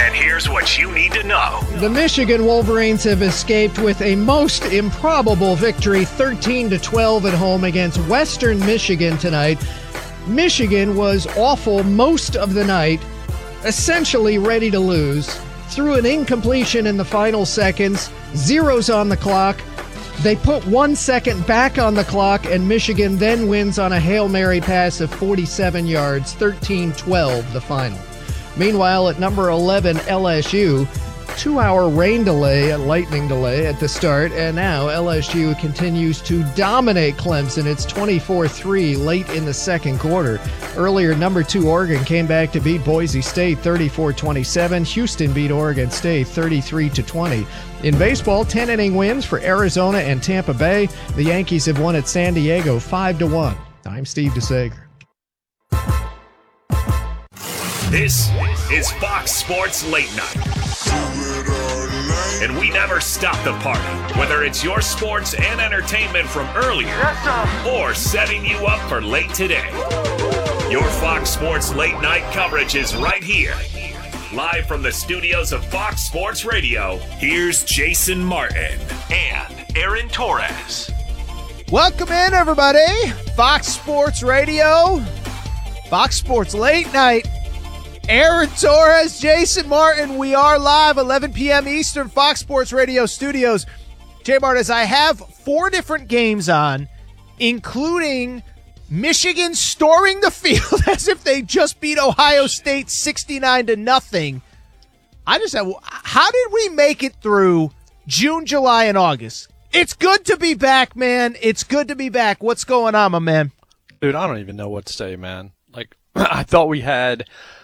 And here's what you need to know. The Michigan Wolverines have escaped with a most improbable victory, 13-12 at home against Western Michigan tonight. Michigan was awful most of the night, essentially ready to lose. Threw an incompletion in the final seconds, zeros on the clock. They put 1 second back on the clock, and Michigan then wins on a Hail Mary pass of 47 yards, 13-12 the final. Meanwhile, at number 11, LSU, 2-hour rain delay, a lightning delay at the start, and now LSU continues to dominate Clemson. It's 24-3 late in the second quarter. Earlier, number 2 Oregon came back to beat Boise State 34-27. Houston beat Oregon State 33-20. In baseball, 10-inning wins for Arizona and Tampa Bay. The Yankees have won at San Diego 5-1. I'm Steve DeSager. This is Fox Sports Late Night. And we never stop the party, whether it's your sports and entertainment from earlier or setting you up for late today. Your Fox Sports Late Night coverage is right here. Live from the studios of Fox Sports Radio, here's Jason Martin and Aaron Torres. Welcome in, everybody. Fox Sports Radio, Fox Sports Late Night. Aaron Torres, Jason Martin. We are live, 11 p.m. Eastern, Fox Sports Radio studios. Jay Martin, I have 4 different games on, including Michigan storming the field as if they just beat Ohio State 69-0. I just said, how did we make it through June, July, and August? It's good to be back, man. It's good to be back. What's going on, my man? Dude, I don't even know what to say, man. Like, I thought we had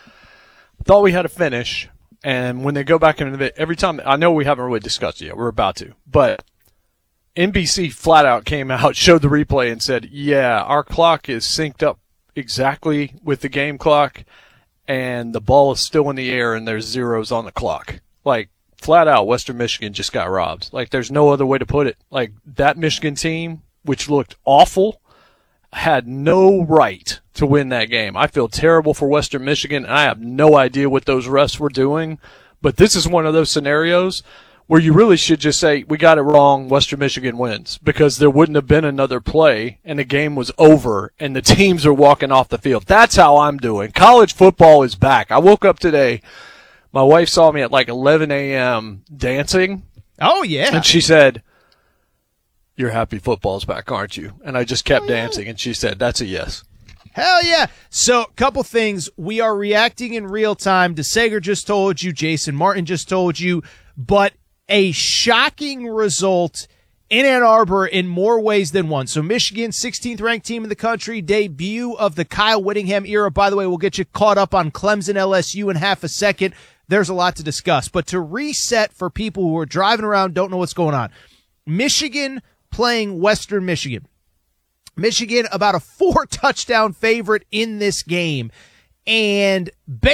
a finish, and when they go back into the every time, I know we haven't really discussed it yet. We're about to, but NBC flat out came out, showed the replay, and said, "Yeah, our clock is synced up exactly with the game clock, and the ball is still in the air, and there's zeros on the clock." Like, flat out, Western Michigan just got robbed. Like, there's no other way to put it. Like, that Michigan team, which looked awful, had no right to win that game. I feel terrible for Western Michigan. I have no idea what those refs were doing, but this is one of those scenarios where you really should just say, we got it wrong, Western Michigan wins, because there wouldn't have been another play and the game was over and the teams are walking off the field. That's how I'm doing. College football is back. I woke up today, my wife saw me at like 11 a.m. dancing. Oh, yeah. And she said, "You're happy football's back, aren't you?" And I just kept dancing, and she said, "That's a yes." Hell yeah. So, a couple things. We are reacting in real time. DeSager just told you, Jason Martin just told you, but a shocking result in Ann Arbor in more ways than one. So, Michigan, 16th ranked team in the country, debut of the Kyle Whittingham era. By the way, we'll get you caught up on Clemson LSU in half a second. There's a lot to discuss. But to reset for people who are driving around, don't know what's going on. Michigan playing Western Michigan. Michigan about a 4-touchdown favorite in this game. And